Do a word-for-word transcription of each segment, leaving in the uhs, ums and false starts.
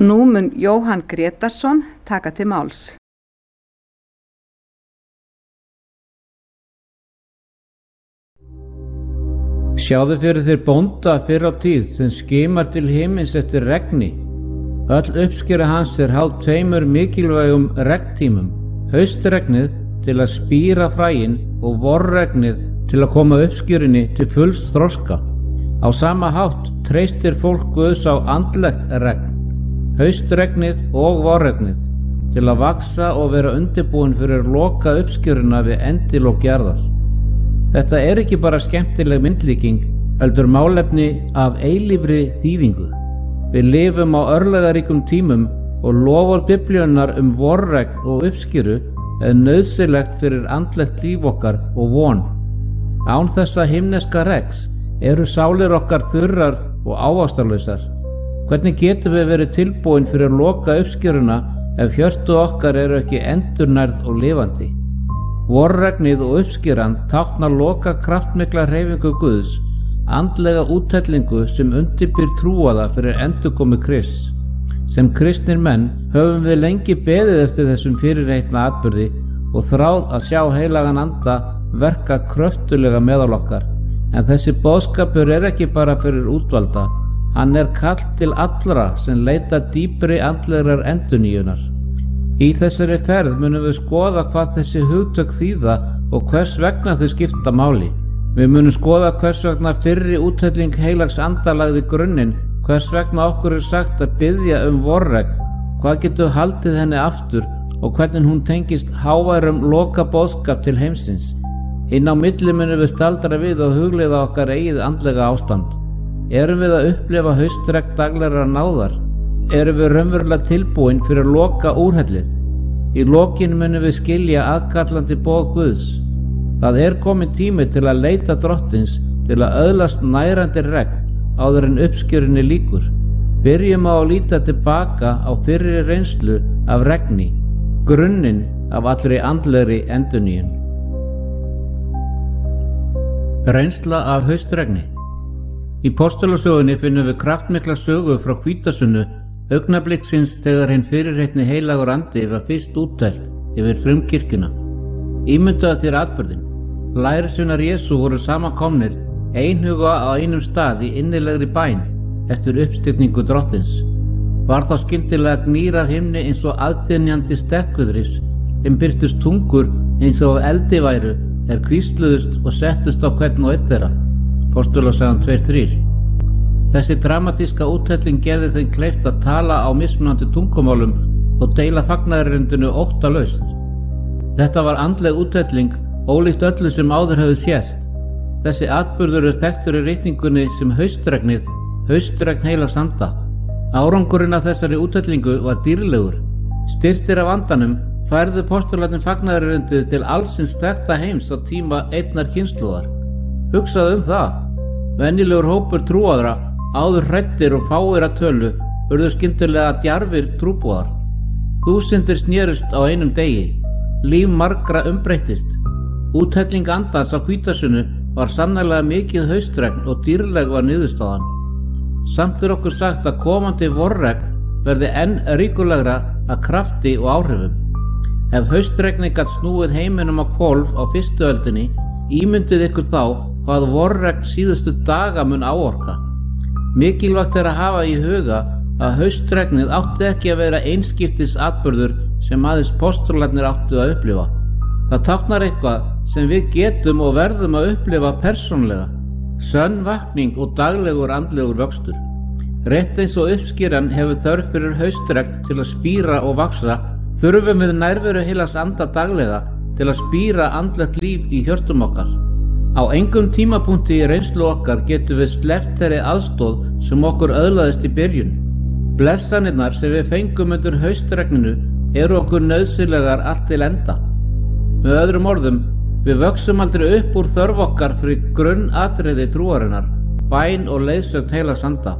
Nú mun Jóhann Grétarsson taka til máls. Sjáðu fyrir þér bónda fyrr á tíð sem skimar til himins eftir regni. Öll uppskera hans er háð tveimur mikilvægum regntímum, haustregnið til að spíra fræin og vorregnið til að koma uppskjörinni til fulls þroska. Á sama hátt treystir fólk Guðs á andlegt regn, haustregnið og vorregnið, til að vaksa og vera undirbúin fyrir loka uppskjörina við endilok jarðar. Þetta er ekki bara skemmtileg myndlíking, heldur málefni af eilífri þýðingu. Við lifum á örlagaríkum tímum og loforð Biblíunnar um vorregn og uppskjöru er nauðsynlegt fyrir andlegt líf okkar og von. Án þessa himneska regns eru sálir okkar þurrar og ávaxtarlausar. Hvernig getum við verið tilbúin fyrir að loka uppskjöruna ef hjörtu okkar eru ekki endurnærð og lifandi? Vorregnið og uppskjöran tákna loka kraftmikla hreyfingu Guðs, andlega úthellingu sem undirbýr trúaða fyrir endurkomu Krists. Sem kristnir menn höfum við lengi beðið eftir þessum fyrirheitna atburði og þráð að sjá heilagan anda verka kröftulega meðal okkar. En þessi boðskapur er ekki bara fyrir útvalda, hann er kall til allra sem leita dýpri andlegrar endurnýjunar. Í þessari ferð munum við skoða hvað þessi hugtök þýða og hvers vegna þau skipta máli. Við munum skoða hvers vegna fyrri úthelling heilags anda lagði grunninn, hvers vegna okkur er sagt að biðja um vorregn, hvað getur haldið henni aftur og hvernig hún tengist háværum loka boðskap til heimsins. Inn á milli munum við staldra við og hugleiða okkar eigið andlega ástand. Erum við að upplifa haustregn daglegrar náðar? Erum við raunverulega tilbúin fyrir að loka úrhellið? Í lokin munum við skilja aðkallandi boð Guðs. Það er komin tími til að leita drottins, til að öðlast nærandi regn áður en uppskjörinni lýkur. Byrjum á að líta tilbaka á fyrri reynslu af regni, grunninn af allri andlegri endurnýjun. Reynsla af haustregni. Í postulasögunni finnum við kraftmikla sögu frá hvítasunnu, augnabliksins þegar hinn fyrirheitni heilagur andi var fyrst úttelt yfir frumkirkjuna. Ímyndaðu þér atburðinn. Lærisveinar Jesú voru samankomnir einhuga á einum stað í innilegri bæn eftir uppstigningu drottins. Var þá skyndilega gnýr af himni eins og aðdynjandi sterkviðris, þeim birtust tungur eins og eldi væru er hvísluðust og settust á hvern og einn þeirra. Postulasagan tveir þrír. Þessi dramatíska úthelling gerði þeim kleift að tala á mismunandi tungumálum og deila fagnaðarerindinu óttalaust. Þetta var andleg úthelling, ólíkt öllu sem áður hefði sést. Þessi atburður er þekktur í ritningunni sem haustregnið, haustregn heilags anda. Árangurinn af þessari úthellingu var dýrlegur. Styrktir af andanum færðu postularnir fagnaðarerindið til allsins þekkta heims á tíma einnar kynslóðar. Hugsaðu um það. Venjulegur hópur trúaðra, áður hræddir og fáir að tölu, urðu skyndilega djarfir trúboðar. Þúsundir snerust á einum degi. Líf margra umbreyttist. Úthelling andans á hvítasunnu var sannarlega mikið haustregn og dýrleg var niðurstaðan. Samt er okkur sagt að komandi vorregn verði enn ríkulegra að krafti og áhrifum. Ef haustregni gat snúið heiminum á hvolf á fyrstu öldinni, ímyndið ykkur þá hvað vorregn síðustu daga mun áorka. Mikilvægt er að hafa í huga að haustregnið átti ekki að vera einskiptis atburður sem aðeins postularnir áttu að upplifa. Það táknar eitthvað sem við getum og verðum að upplifa persónlega, sönn vakning og daglegur andlegur vöxtur. Rétt eins og uppskýran hefur þörf fyrir haustregn til að spíra og vaxa, þurfum við nærveru heilags anda daglega til að spíra andlegt líf í hjörtum okkar. Á engum tímapunkti í reynslu okkar getum við sleppt þeirri aðstoð sem okkur öðlaðist í byrjun. Blessanirnar sem við fengum undir haustregninu eru okkur nauðsynlegar allt til enda. Með öðrum orðum, við vöxum aldrei upp úr þörf okkar fyrir grunnatriði trúarinnar, bæn og leiðsögn heilags anda.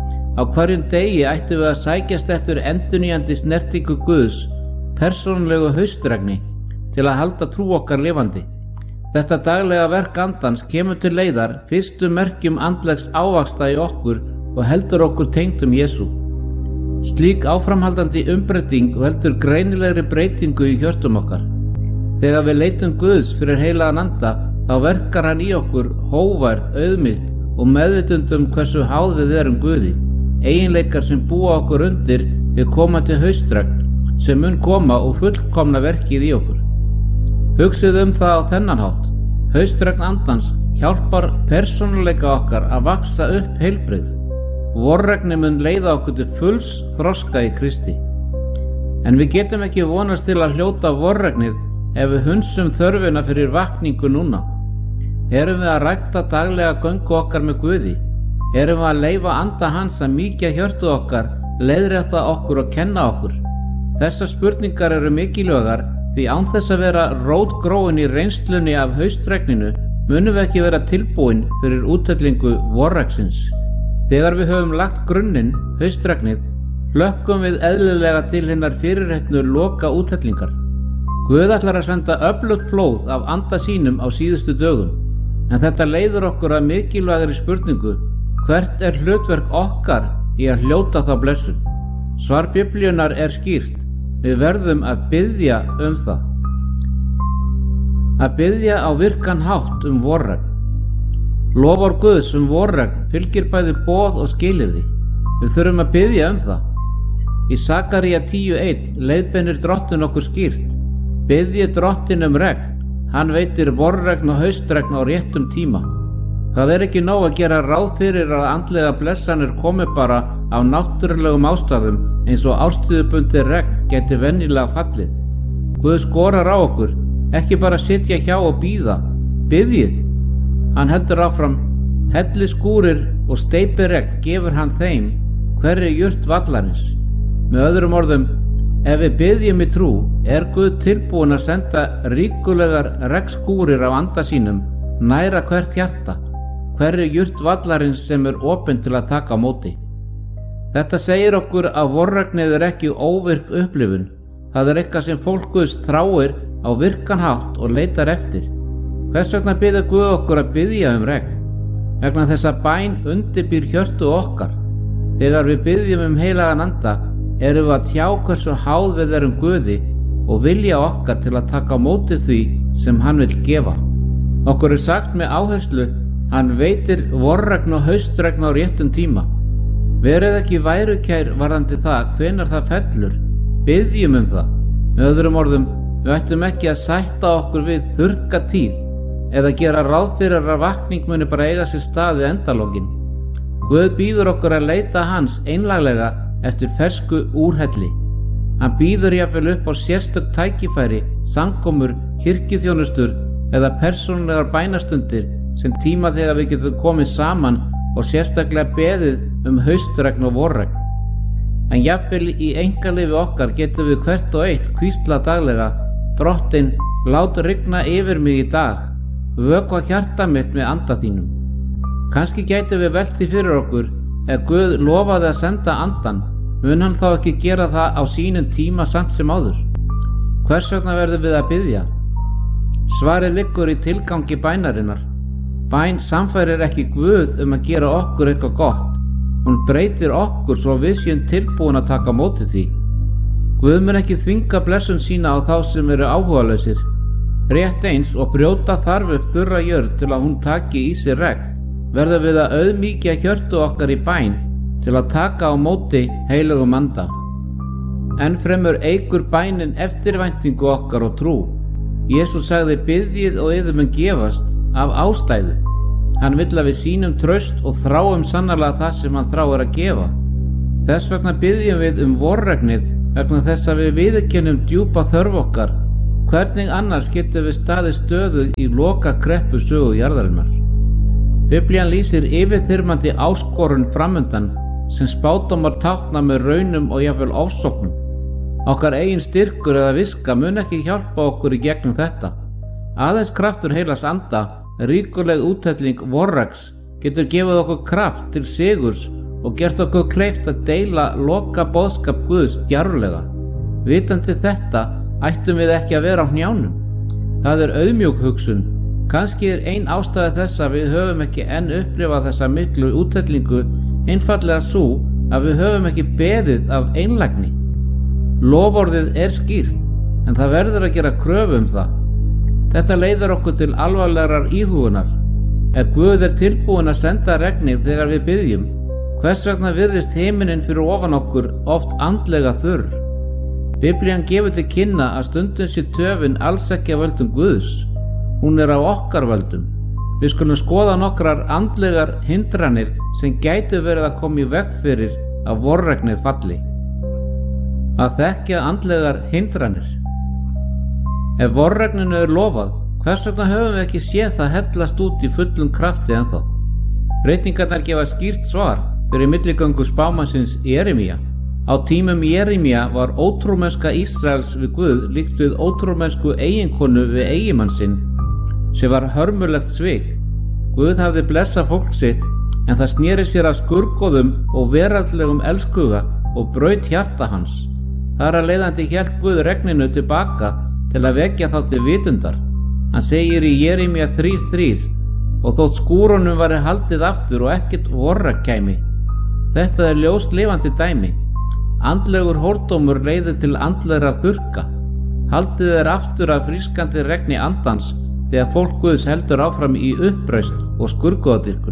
Á hverjum degi ættum við að sækjast eftir endurnýjandi snertingu Guðs, persónulegu haustregni, til að halda trú okkar lifandi. Þetta daglega verk andans kemur til leiðar fyrstu merkjum andlegs ávaxta í okkur og heldur okkur tengdum Jesú. Slík áframhaldandi umbreyting veldur greinilegri breytingu í hjörtum okkar. Þegar við leitum Guðs fyrir heilagan anda, þá verkar hann í okkur hógværð, auðmýkt og meðvitund um hversu háð við erum Guði, eiginleikar sem búa okkur undir við komandi haustregn sem mun koma og fullkomna verkið í okkur. Hugsið um það á þennan hátt. Haustregn andans hjálpar persónuleika okkar að vaxa upp heilbrigð. Vorregni mun leiða okkur til fulls þroska í Kristi. En við getum ekki vonast til að hljóta vorregnið ef við hunsum þörfina fyrir vakningu núna. Erum við að rækta daglega göngu okkar með Guði? Erum við að leyfa anda hans að mýkja hjörtu okkar, leiðrétta okkur og kenna okkur? Þessar spurningar eru mikilvægar því án þess að vera rótgróin í reynslunni af haustregninu munum við ekki vera tilbúin fyrir úthellingu vorregsins. Þegar við höfum lagt grunninn, haustregnið, hlökkum við eðlilega til hinnar fyrirheitnu loka úthellingar. Guð ætlar að senda öflugt flóð af anda sínum á síðustu dögum, en þetta leiðir okkur að mikilvægri spurningu: hvert er hlutverk okkar í að hljóta þá blessun? Svar Biblíunnar er skýrt: við verðum að biðja um það. Að biðja á virkan hátt um vorregn. Lofar Guðs um vorregn fylgir bæði boð og skilyrði. Við þurfum að biðja um það. Í Sakaría tíu eitt leiðbeinir Drottinn okkur skýrt: biðji Drottinn um regn, hann veitir vorregn og haustregn á réttum tíma. Það er ekki nóg að gera ráð fyrir að andlega blessanir komi bara af náttúrulegum ástæðum eins og árstíðubundið regn geti venjulega fallið. Guð skorar á okkur, ekki bara sitja hjá og bíða, biðjið. Hann heldur áfram: helli skúrir og steypi regn gefur hann þeim, hverri jurt vallarins. Með öðrum orðum, ef við biðjum í trú, er Guð tilbúin að senda ríkulegar regnskúrir af anda sínum, næra hvert hjarta, hverri jurt vallarins sem er opin til að taka á móti. Þetta segir okkur að vorregnið er ekki óvirk upplifun. Það er eitthvað sem fólk Guðs þráir á virkan hátt og leitar eftir. Hvers vegna biður Guð okkur að biðja um regn? Vegna þess að bæn undirbýr hjörtu okkar. Þegar við biðjum um heilagan anda, erum við að tjá hversu háð við erum Guði og vilja okkar til að taka á móti því sem hann vill gefa. Okkur er sagt með áherslu: hann veitir vorregn og haustregn á réttum tíma. Verið ekki værukær varðandi það hvenær það fellur. Biðjum um það. Með öðrum orðum, við ættum ekki að sætta okkur við þurrka tíð eða gera ráð fyrir að vakning muni bara eiga sér stað við endalókin. Guð býður okkur að leita hans einlaglega eftir fersku úrhelli. Hann býður jafnvel upp á sérstök tækifæri, samkomur, kirkjuþjónustur eða persónulegar bænastundir sem tíma þegar við getum komið saman og sérstaklega beðið um haustregn og vorregn. En jafnvel í einkalífi okkar getum við hvert og eitt hvísla daglega: Drottinn, látu rigna yfir mig í dag, vökva hjarta mitt með anda þínum. Kannski gætum við velt því fyrir okkur: ef Guð lofaði að senda andan, mun hann þá ekki gera það á sínum tíma samt sem áður? Hvers vegna verðum við að biðja? Svarið liggur í tilgangi bænarinnar. Bæn samfærir ekki Guð um að gera okkur eitthvað gott. Hún breytir okkur svo við séum tilbúin að taka á móti því. Guð mun ekki þvinga blessun sína á þá sem eru áhugalausir. Rétt eins og brjóta þarf upp þurra jörð til að hún taki í sig regn, verðum við að auðmýkja hjörtu okkar í bæn til að taka á móti heilögum anda. Enn fremur eykur bænin eftirvæntingu okkar og trú. Jesús sagði: biðjið og yður mun gefast, af ástæðu. Hann vill að við sýnum traust og þráum sannarlega það sem hann þráir að gefa. Þess vegna biðjum við um vorregnið, vegna þess að við viðurkennum djúpa þörf okkar. Hvernig annars getum við staðið stöðu í loka kreppu sögu jarðarinnar? Biblían lýsir yfirþyrmandi áskorun framundan sem spádómar tákna með raunum og jafnvel ofsóknum. Okkar eigin styrkur eða viska mun ekki hjálpa okkur í gegnum þetta. Aðeins kraftur heilags anda, ríkuleg úthelling vorregns, getur gefið okkur kraft til sigurs og gert okkur kleift að deila loka boðskap Guðs djarflega. Vitandi þetta ættum við ekki að vera á hnjánum. Það er auðmjúk hugsun. Kannski er ein ástæða þess að við höfum ekki enn upplifað þessa miklu úthellingu einfaldlega sú að við höfum ekki beðið af einlægni. Loforðið er skýrt, en það verður að gera kröfu um það. Þetta leiðir okkur til alvarlegrar íhugunar. Ef Guð er tilbúinn að senda regnið þegar við biðjum, hvers vegna virðist himinin fyrir ofan okkur oft andlega þurr? Biblían gefur til kynna að stundum sé töfin alls ekki af völdum Guðs. Hún er á okkar völdum. Við skulum skoða nokkrar andlegar hindranir sem gætu verið að koma í veg fyrir að vorregnið falli. Að þekkja andlegar hindranir. Ef vorregninu er lofað, hvers vegna höfum við ekki séð það hellast út í fullum krafti ennþá? Breytingarnar gefa skýrt svar fyrir milligöngu spámannsins Jeremía. Á tímum Jeremía var ótrúmennska Ísraels við Guð líkt við ótrúmennsku eiginkonu við eiginmann sinn, sem var hörmulegt svik. Guð hafði blessað fólk sitt, en það sneri sér af skurgoðum og veraldlegum elskuga og braut hjarta hans. Þar að leiðandi hélt Guð regninu tilbaka til að vekja þá til vitundar. Hann segir í Jeremía þrjú þrjú: og þótt skúrunum væri haldið aftur og ekkert vorregn kæmi. Þetta er ljóst lifandi dæmi. Andlegur hórdómur leiðir til andlegra þurrka. Haldið er aftur af frískandi regni andans þegar fólk Guðs heldur áfram í uppreisn og skurgoðadýrkun.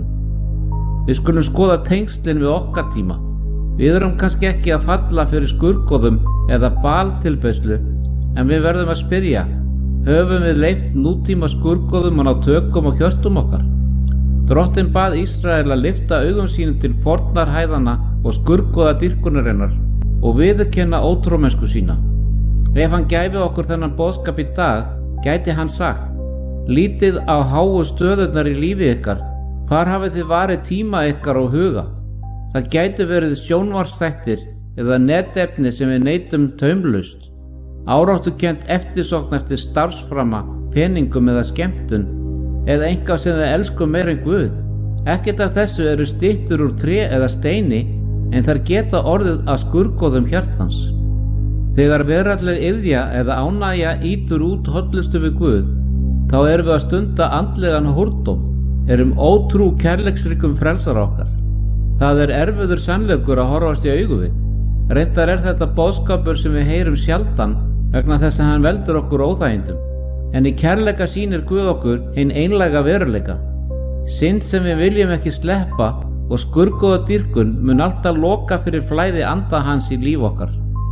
Við skulum skoða tengslin við okkar tíma. Við erum kannski ekki að falla fyrir skurgoðum eða baltilbeiðslu, en við verðum að spyrja: höfum við leyft nútíma skurgoðum að ná tökum á hjörtum okkar? Drottinn bað Ísrael að lyfta augum sínum til fornarhæðana og skurgoðadýrkunarinnar og viðurkenna ótrúmennsku sína. Ef hann gæfi okkur þennan boðskap í dag, gæti hann sagt: lítið á háu stöðurnar í lífi ykkar, hvar hafið þið varið tíma ykkar og huga? Það gæti verið sjónvarpsþættir eða netefni sem við neytum taumlaust, áráttukennt eftirsókn eftir starfsframa, peningum eða skemmtun, eða eitthvað sem við elskum meira en Guð. Ekkert af þessu eru styttur úr tré eða steini, en þær geta orðið að skurgoðum hjartans. Þegar veraldleg iðja eða ánægja ýtur út hollustu við Guð, þá erum við að stunda andlegan hórdóm, erum ótrú kærleiksríkum frelsara okkar. Það er erfiður sannleikur að horfast í augu við. Reyndar er þetta boðskapur sem við heyrum sjaldan vegna þess að hann veldur okkur óþægindum. En í kærleika sýnir Guð okkur hinn einlæga veruleika. Synd sem við viljum ekki sleppa og skurgoðadýrkun mun alltaf loka fyrir flæði anda hans í líf okkar.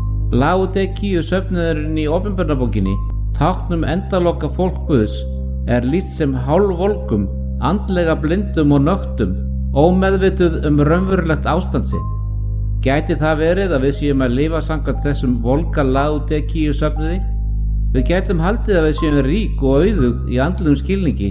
Laodíkíu söfnuðurinn í opinberunarbókinni, táknum endaloka fólk Guðs, er lýst sem hálfvolgum, andlega blindum og nöktum, ómeðvituð um raunverulegt ástand sitt. Gæti það verið að við séum að lifa samkvæmt þessum volga Laodíkíu söfnuði? Við gætum haldið að við séum rík og auðug í andlegum skilningi,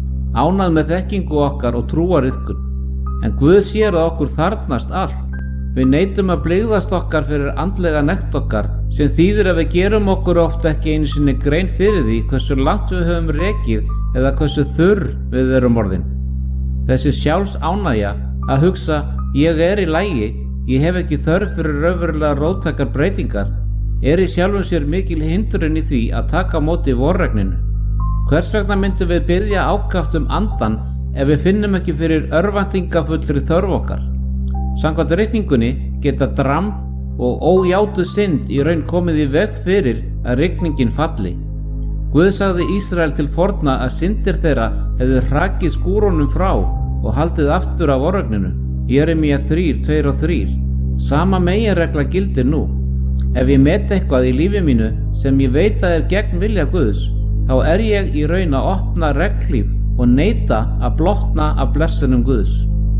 ánað með þekkingu okkar og trúariðkun. En Guð sér að okkur þarfnast allt. Við neitum að blygðast okkar fyrir andlega nekt okkar, sem þýðir að við gerum okkur oft ekki einu sinni grein fyrir því hversu langt við höfum rekið eða hversu þurr við erum orðin. Þessi sjálfs ánægja að hugsa: ég er í lagi, ég hef ekki þörf fyrir raunverulega róttækar breytingar, er í sjálfum sér mikil hindrun í því að taka á móti vorregninu. Hvers vegna myndum við biðja ákaft um andan ef við finnum ekki fyrir örvæntingafullri þörf okkar? Samkvæmt ritningunni geta dramb og ójátuð synd í raun komið í veg fyrir að rigningin falli. Guð sagði Ísrael til forna að syndir þeirra hefðu hrakið skúrunum frá og haldið aftur af vorregninu. Jeremía þrjú tvö og þrjú. Sama meginregla gildir nú. Ef ég met eitthvað í lífi mínu sem ég veit að er gegn vilja Guðs, þá er ég í raun að opna reglíf og neita að blotna af blessunum Guðs.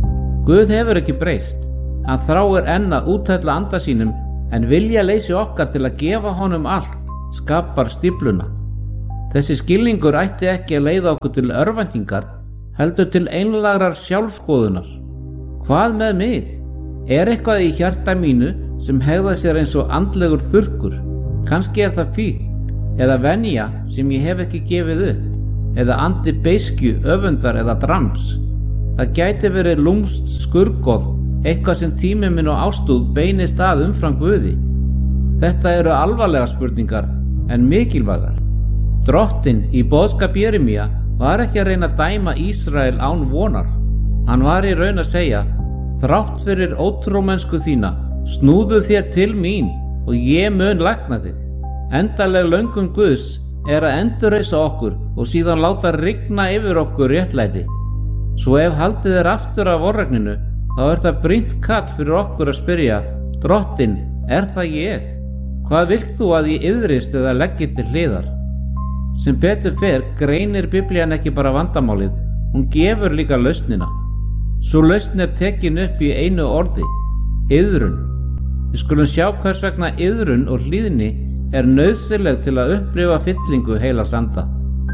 Guð hefur ekki breyst. Hann þráir enn að úthella anda sínum, en vilja leysi okkar til að gefa honum allt skapar stífluna. Þessi skilningur ætti ekki að leiða okkur til örvæntingar, heldur til einlægrar sjálfskoðunar. Hvað með mig? Er eitthvað í hjarta mínu sem hegða sér eins og andlegur þurrkur? Kannski er það fíkn, eða venja sem ég hef ekki gefið upp, eða andi beiskju, öfundar eða drams. Það gæti verið lúmst skurgoð, eitthvað sem tími minn og ástúð beinist að umfram Guði. Þetta eru alvarlega spurningar, en mikilvægar. Drottinn í boðskap Jeremía var ekki að reyna að dæma Ísrael án vonar. Hann var í raun að segja: þrátt fyrir ótrúmennsku þína, snúðu þér til mín og ég mun lækna þig. Endanleg löngun Guðs er að endurreisa okkur og síðan láta rigna yfir okkur réttlæti. Svo ef haldið er aftur af vorregninu, þá er það brýnt kall fyrir okkur að spyrja: Drottinn, er það ég? Hvað vilt þú að ég iðrist eða leggi til hliðar? Sem betur fer greinir Biblían ekki bara vandamálið, hún gefur líka lausnina. Sú lausn er tekin upp í einu orði: iðrun. Við skulum sjá hvers vegna iðrun og hlýðni er nauðsynleg til að upplifa fyllingu heilags anda.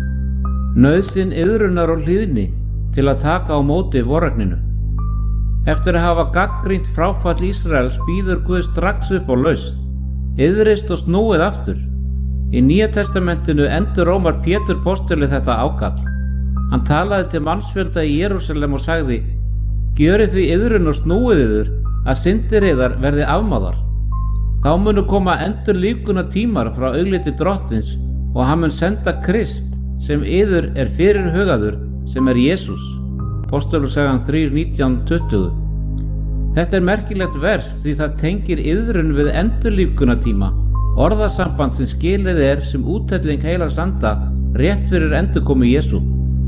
Nauðsyn iðrunar og hlýðni til að taka á móti vorregninu. Eftir að hafa gagnrýnt fráfall Ísraels býður Guð strax upp á lausn: iðrist og snúið aftur. Í Nýja testamentinu endurómar Pétur postuli þetta ákall. Hann talaði til mannsfjölda í Jerúsalem og sagði: Gjörið því iðrun og snúið yður að syndir yðar verði afmáðar. Þá munu koma endurlífguna tímar frá augliti Drottins og hann mun senda Krist sem yður er fyrirhugaður, sem er Jesús. Postulusagan þrjú nítján tuttugu. Þetta er merkilegt vers því það tengir iðrun við endurlífguna tíma, orðasamband sem skilið er sem úthelling heilags anda rétt fyrir endurkomu Jesú.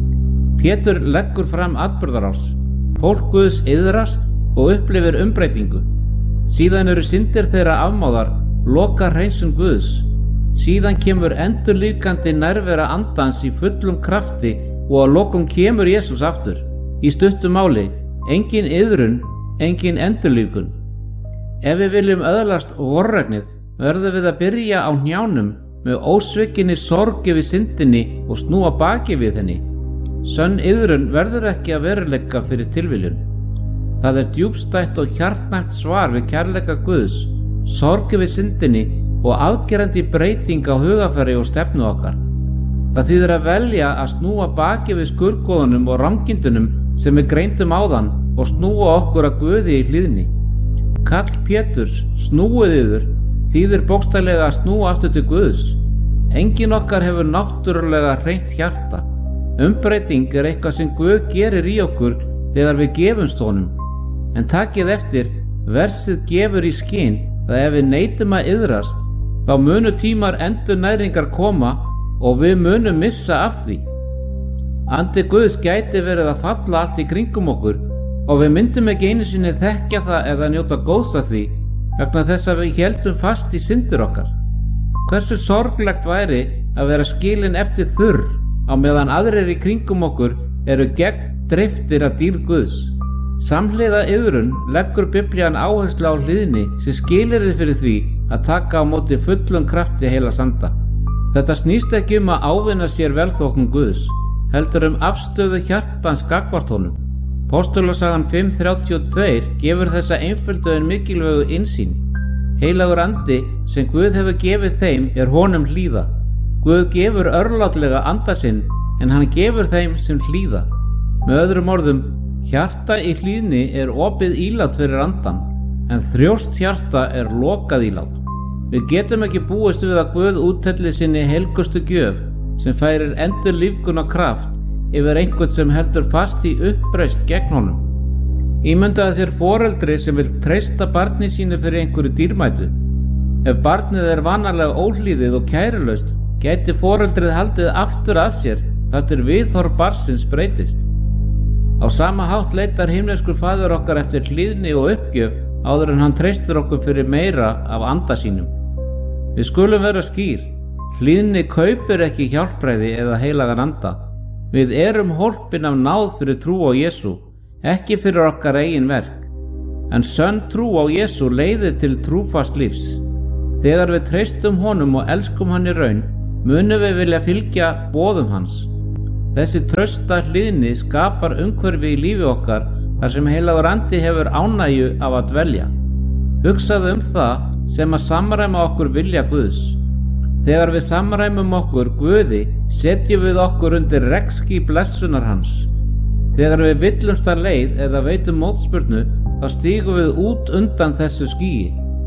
Pétur leggur fram atburðarás. Fólk Guðs iðrast og upplifir umbreytingu. Síðan eru syndir þeirra afmáðar, loka hreinsun Guðs. Síðan kemur endurlífgandi nærvera andans í fullum krafti og að lokum kemur Jesús aftur. Í stuttu máli, engin iðrun, engin endurlífgun. Ef við viljum öðlast vorregnið, verðum við að byrja á hnjánum með ósvikinni sorg yfir syndinni og snúa baki við henni. Sönn iðrun verður ekki að veruleika fyrir tilviljun. Það er djúpstætt og hjartnæmt svar við kærleika Guðs, sorg yfir syndinni og afgerandi breyting á hugafæri og stefnu okkar. Það þýðir að velja að snúa baki við skurðgoðunum og rangindunum sem við greindum áðan og snúa okkur að Guði í hlýðni. Kall Péturs, snúið yður, þýðir bókstaflega að snúa aftur til Guðs. Engin okkar hefur náttúrulega hreint hjarta. Umbreyting er eitthvað sem Guð gerir í okkur þegar við gefumst honum. En takið eftir, versið gefur í skyn að ef við neitum að iðrast, þá munu tímar endurnæringar koma og við munum missa af því. Andi Guðs gæti verið að falla allt í kringum okkur og við myndum ekki einu sinni þekkja það eða njóta góðs af því vegna þess að við héldum fast í syndir okkar. Hversu sorglegt væri að vera skilin eftir þurr á meðan aðrir í kringum okkur eru gegn dreiftir af dýr Guðs. Samhliða iðrun leggur Biblían áherslu á hlýðni sem skilyrði fyrir því að taka á móti fullum krafti heilags anda. Þetta snýst ekki um að ávinna sér velþóknun Guðs, heldur um afstöðu hjartans gagnvart honum. Postulasagan fimm þrjátíu og tvö gefur þessa einföldu en mikilvægu innsýn. Heilagur andi sem Guð hefur gefið þeim er honum hlýða. Guð gefur örlátlega anda sinn en hann gefur þeim sem hlýða. Með öðrum orðum, hjarta í hlýðni er opið ílát fyrir andan, en þrjóst hjarta er lokað ílát. Við getum ekki búist við að Guð úthelli sinni helgustu gjöf sem færir endurlífgun og kraft yfir einhvern sem heldur fast í uppreisn gegn honum. Ímyndaðu þér foreldri sem vil treysta barni sínu fyrir einhverju dýrmætu. Ef barnið er vanalega óhlýðið og kærulaust, gæti foreldrið haldið aftur að sér þar til viðhorf barnsins breytist. Á sama hátt leitar himneskur faðir okkar eftir hlýðni og uppgjöf áður en hann treystir okkur fyrir meira af anda sínum. Við skulum vera skýr. Hlýðni kaupir ekki hjálpræði eða heilagan anda. Við erum hólpin af náð fyrir trú á Jesú, ekki fyrir okkar eigin verk. En sönn trú á Jesú leiðir til trúfast lífs. Þegar við treystum honum og elskum hann í raun, munum við vilja fylgja boðum hans. Þessi trausta hlýðni skapar umhverfi í lífi okkar þar sem heilagur andi hefur ánægju af að dvelja. Hugsaðu um það sem að samræma okkur vilja Guðs. Þegar við samræmum okkur Guði, setjum við okkur undir regnský blessunar hans. Þegar við villumst að leið eða veitum mótspyrnu, þá stígum við út undan þessu skýi.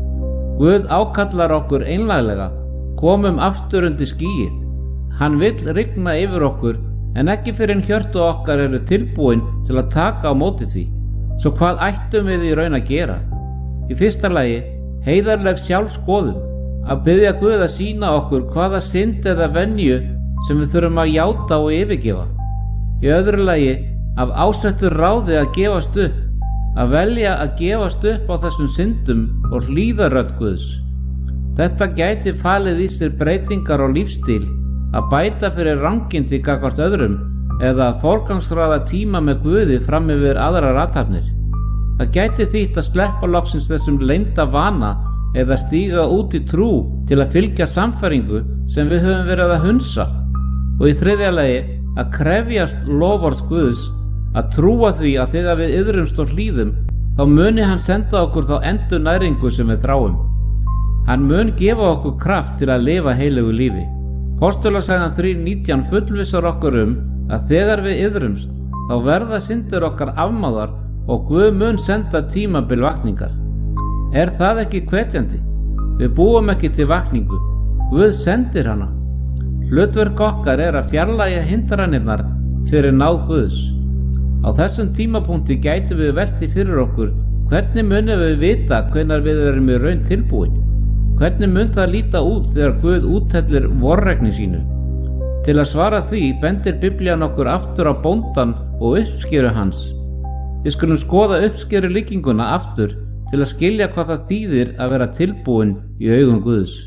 Guð ákallar okkur einlæglega, komum aftur undir skýið. Hann vill rigna yfir okkur, en ekki fyrir en hjörtu okkar eru tilbúin til að taka á móti því. Svo hvað ættum við í raun að gera? Í fyrsta lagi, heiðarleg sjálfskoðun, að biðja Guð að sýna okkur hvaða synd eða venju sem við þurfum að játa og yfirgefa. Í öðru lagi, af ásettur ráði að gefast upp, að velja að gefast upp á þessum syndum og hlýða rödd Guðs. Þetta gæti falið í sér breytingar á lífstíl, að bæta fyrir rangindi gagnvart öðrum eða að forgangsraða tíma með Guði fram yfir aðrar athafnir. Það gæti þýtt að sleppa loksins þessum leynda vana eða stíga út í trú til að fylgja sannfæringu sem við höfum verið að hunsa. Og í þriðja lagi að krefjast loforðs Guðs, að trúa því að þegar við iðrumst og hlýðum, þá muni hann senda okkur þá endurnæringu sem við þráum. Hann mun gefa okkur kraft til að lifa heilögu lífi. Postulasagan þrjú nítján fullvissar okkur um að þegar við iðrumst, þá verða syndir okkar afmáðar og Guð mun senda tímabil vakningar. Er það ekki hvetjandi? Við búum ekki til vakningu. Guð sendir hana. Hlutverk okkar er að fjarlægja hindranirnar fyrir náð Guðs. Á þessum tímapunkti gætum við velti fyrir okkur hvernig munum við vita hvenær við erum í raun tilbúin. Hvernig mun það líta út þegar Guð úthellir vorregni sínu? Til að svara því bendir Biblían okkur aftur á bóndan og uppskeru hans. Við skulum skoða uppskeru líkinguna aftur til að skilja hvað það þýðir að vera tilbúin í augum Guðs.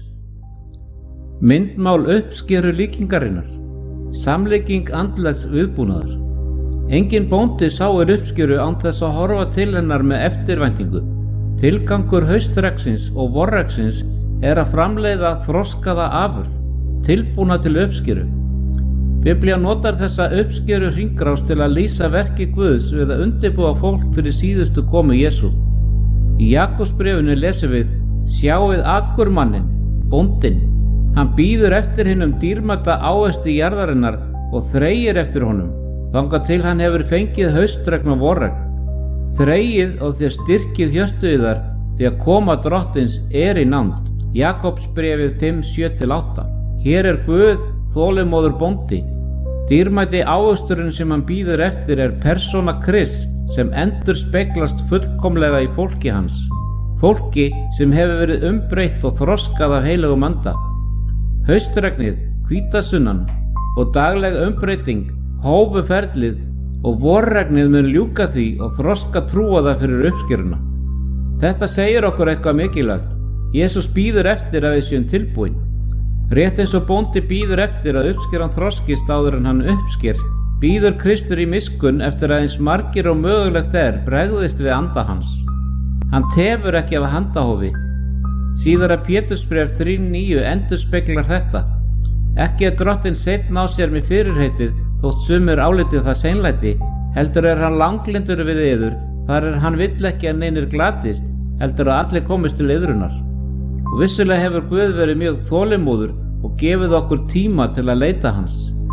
Myndmál uppskeru líkingarinnar. Samlíking andlegs viðbúnaðar. Engin bóndi sáir uppskeru án þess að horfa til hennar með eftirvæntingu. Tilgangur haustregsins og vorregsins er að framleiða þroskaða afurð, tilbúna til uppskeru. Biblía notar þessa uppskeru hringrás til að lýsa verki Guðs við að undirbúa fólk fyrir síðustu komu Jesú. Í Jakobsbréfinu lesum við: Sjáið akurmanninn, bóndinn, hann bíður eftir hinum dýrmæta ávexti jarðarinnar og þreyir eftir honum, þangað til hann hefur fengið haustregn og vorregn. Þreyið og þér styrkið hjörtu yðar, því að koma drottins er í nánd. Jakobsbréfið fimm sjö til átta. Hér er Guð þolinmóður bóndi. Dýrmæti ávöxturinn sem hann bíður eftir er persóna Krists sem endurspeglast fullkomlega í fólki hans. Fólki sem hefur verið umbreytt og þroskað af heilögum anda. Haustregnið, hvítasunnan og dagleg umbreyting hófu ferlið og vorregnið mun ljúka því og þroska trúaða fyrir uppskeruna. Þetta segir okkur eitthvað mikilvægt. Jesús bíður eftir að við séum tilbúin. Rétt eins og bóndi bíður eftir að uppskeran þroskist áður en hann uppsker, bíður Kristur í miskunn eftir að eins margir og mögulegt er bregðist við anda hans. Hann tefur ekki af handahófi. Síðara Pétursbréf þrjú níu endurspeglar þetta. Ekki er drottinn seinn á sér með fyrirheitið þótt sumir álitið það seinlæti, heldur er hann langlyndur við yður, þar er hann vill ekki að neinir glatist, heldur að allir komist til iðrunar. Og vissulega hefur Guð verið mjög þolinmóður og gefið okkur tíma til að leita hans.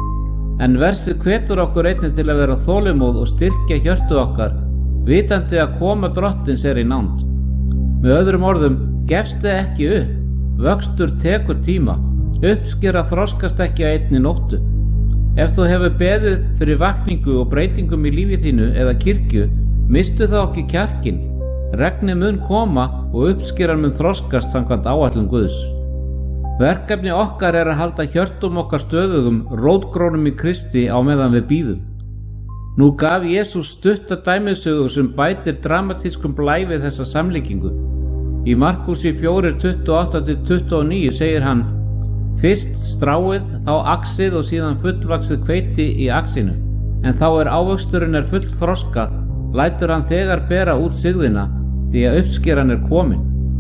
En versið hvetur okkur einnig til að vera þolinmóð og styrkja hjörtu okkar, vitandi að koma drottins er í nánd. Með öðrum orðum, gefstu ekki upp, vöxtur tekur tíma, uppskera þroskast ekki á einni nóttu. Ef þú hefur beðið fyrir vakningu og breytingum í lífi þínu eða kirkju, mistu þá ekki kjarkin. Regnið mun koma og uppskeran mun þroskast samkvæmt áætlun Guðs. Verkefni okkar er að halda hjörtum okkar stöðugum, rótgrónum í Kristi á meðan við bíðum. Nú gaf Jesús stutta dæmisögu sem bætir dramatískum blæ við þessa samlíkingu. Í Markúsi fjögur tuttugu og átta til tuttugu og níu segir hann: Fyrst stráið, þá axið og síðan fullvaxið hveiti í axinu, en þá er ávöxturinn er full þroska, lætur hann þegar bera út sigðina, því að uppskeran er komin.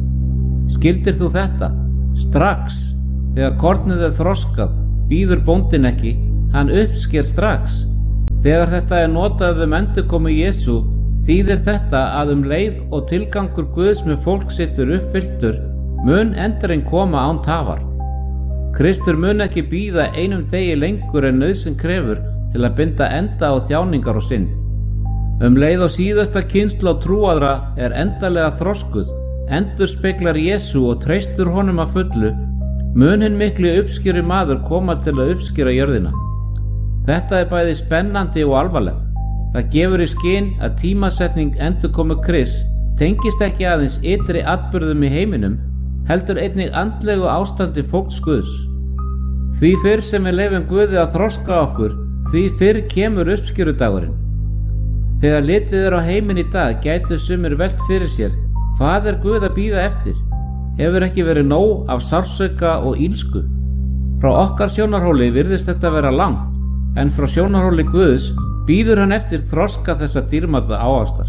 Skildir þú þetta? Strax, þegar kornið er þroskað, bíður bóndinn ekki, hann uppsker strax. Þegar þetta er notað um endurkomu Jesú, þýðir þetta að um leið og tilgangur Guðs með fólk sitt er uppfylltur, mun endurinn koma án tafar. Kristur mun ekki bíða einum degi lengur en nauðsyn krefur til að binda enda á þjáningar og synd. Um leið og síðasta kynslóð trúaðra er endanlega þroskuð, endurspeglar Jesú og treystur honum að fullu, mun hinn mikli uppskeri maður koma til að uppskera jörðina. Þetta er bæði spennandi og alvarlegt. Það gefur í skyn að tímasetning endurkomu Krists tengist ekki aðeins ytri atburðum í heiminum, heldur einnig andlegu ástandi fólks Guðs. Því fyrr sem við leyfum Guði að þroska okkur, því fyrr kemur uppskjörudagurinn. Þegar litið er á heiminn í dag gætu sumir velt fyrir sér, hvað er Guð að bíða eftir? Hefur ekki verið nóg af sársauka og ílsku? Frá okkar sjónarhóli virðist þetta vera langt, en frá sjónarhóli Guðs bíður hann eftir þroska þessa dýrmæta ávaxtar.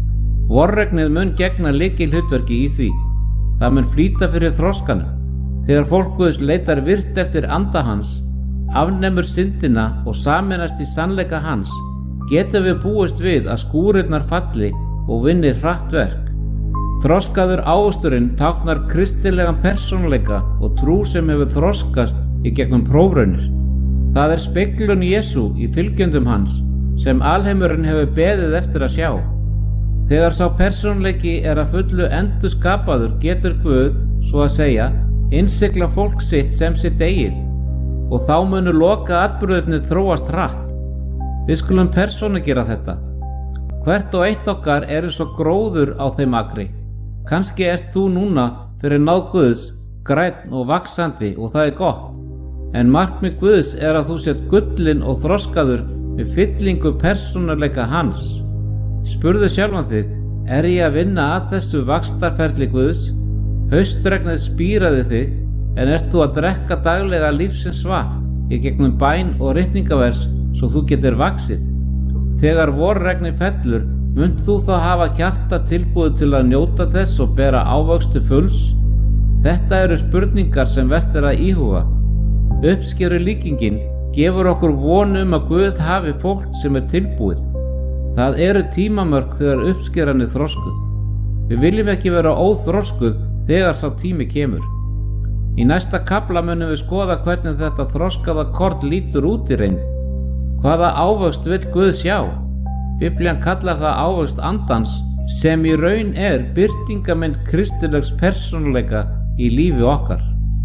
Vorregnið mun gegna lykilhlutverki í því. Það mun flýta fyrir þroskanum. Þegar fólk Guðs leitar virt eftir anda hans, afnemur syndina og sameinast í sannleika hans, getum við búist við að skúrirnar falli og vinni hratt verk. Þroskaður ávöxturinn táknar kristilegan persónuleika og trú sem hefur þroskast í gegnum prófraunir. Það er speglun Jesú í fylgjendum hans sem alheimurinn hefur beðið eftir að sjá. Þegar sá persónuleiki er að fullu endurskapaður getur Guð, svo að segja, innsigla fólk sitt sem sitt eigið og þá munu loka atburðirnir þróast hratt. Við skulum persónu gera þetta. Hvert og eitt okkar er eins og gróður á þeim akri. Kannski ert þú núna fyrir náð Guðs, grænn og vaxandi og það er gott. En markmið Guðs er að þú sért gullinn og þroskaður með fyllingu persónuleika hans. Spurðu sjálfan þig, er ég að vinna að þessu vaxtarferli Guðs? Haustregnið spíraði þig, en ert þú að drekka daglega lífsins vatn í gegnum bæn og ritningavers svo þú getur vaxið? Þegar vorregnið fellur, munt þú þá hafa hjarta tilbúið til að njóta þess og bera ávöxtu fulls? Þetta eru spurningar sem vert er að íhuga. Uppskeru líkingin gefur okkur von um að Guð hafi fólk sem er tilbúið. Það eru tímamörk þegar uppskeran er þroskuð. Við viljum ekki vera óþroskuð þegar sá tími kemur. Í næsta kafla munum við skoða hvernig þetta þroskaða korn lítur út í reynd. Hvaða ávöxt vill Guð sjá? Biblían kallar það ávöxt andans sem í raun er birtingamynd kristilegs persónuleika í lífi okkar.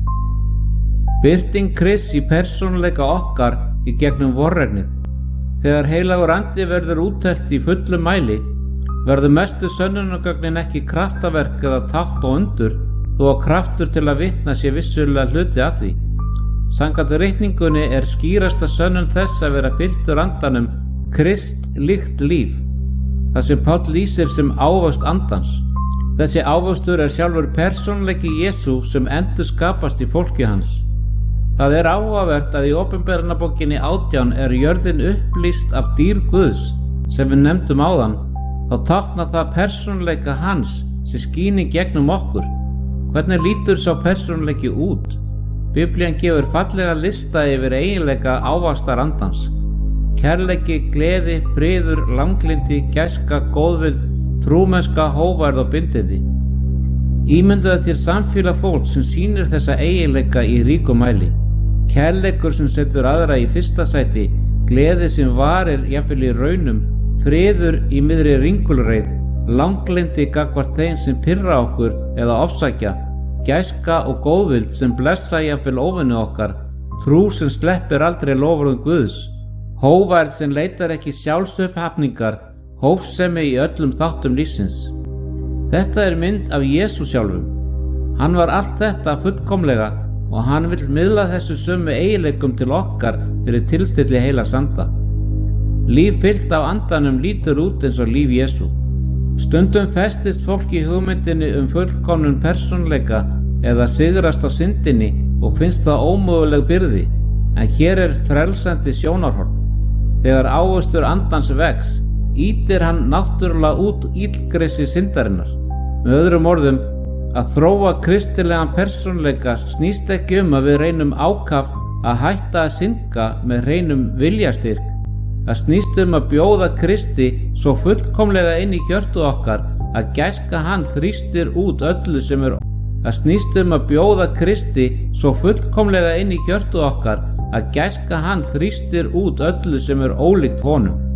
Birting Krists í persónuleika okkar í gegnum vorregnið. Þegar heilagur andi verður úttelt í fullum mæli, verður mestu sönnunargögnin ekki kraftaverk eða tákn og undur, þó að kraftur til að vitna sé vissulega hluti af því. Samkvæmt ritningunni er skýrasta sönnun þess að vera fylltur andanum Krist líkt líf, það sem Páll lýsir sem ávöxt andans. Þessi ávöxtur er sjálfur persónuleiki Jesú sem endur skapast í fólki hans. Það er áhugavert að í Opinberunarbókinni átján er jörðin upplýst af dýr Guðs sem við nefndum áðan, þá táknar það persónuleika hans sem skín í gegnum okkur. Hvernig lítur sá persónuleiki út? Biblían gefur fallega lista yfir eiginleika ávaxtar andans. Kærleiki, gleði, friður, langlindi, gæska, góðvild, trúmennska, hógværð og bindindi. Ímyndaðu þér samfélag fólk sem sýnir þessa eiginleika í ríkum mæli. Kærleikur sem setur aðra í fyrsta sæti, gleði sem varir jafnvel í raunum, friður í miðri ringulreið, langlindi gagnvart þeim sem pirra okkur eða ofsækja, gæska og góðvild sem blessa jafnvel óvinni okkar, trú sem sleppir aldrei loforðum Guðs, hógværð sem leitar ekki sjálfsupphafningar, hófsemi í öllum þáttum lífsins. Þetta er mynd af Jesú sjálfum. Hann var allt þetta fullkomlega og hann vill miðla þessu sömu eiginleikum til okkar fyrir tilstilli heilags anda. Líf fyllt af andanum lítur út eins og líf Jesú. Stundum festist fólk í hugmyndinni um fullkomnun persónuleika eða sigrast á syndinni og finnst það ómöguleg byrði, en hér er frelsandi sjónarhorn. Þegar ávöxtur andans vex, ýtir hann náttúrulega út illgresi syndarinnar. Með öðrum orðum, að þróa kristilegan persónuleika snýst ekki um að við reynum ákaft að hætta að synda með hreinum viljastyrk. Það snýst um að bjóða Kristi svo fullkomlega inn í hjörtu okkar að gæska hann þrýstir út öllu sem er Það snýst um að bjóða Kristi svo fullkomlega inn í hjörtu okkar að gæska hann þrýstir út öllu sem er ólíkt honum.